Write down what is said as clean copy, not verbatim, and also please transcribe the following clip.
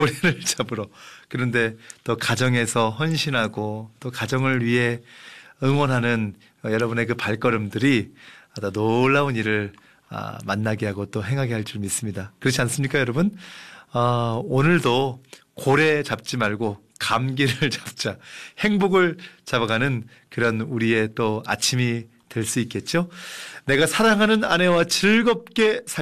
고래를 잡으러. 그런데 또 가정에서 헌신하고 또 가정을 위해 응원하는 여러분의 그 발걸음들이 더 놀라운 일을 만나게 하고 또 행하게 할 줄 믿습니다. 그렇지 않습니까, 여러분? 오늘도 고래 잡지 말고 감기를 잡자. 행복을 잡아가는 그런 우리의 또 아침이 될 수 있겠죠? 내가 사랑하는 아내와 즐겁게 살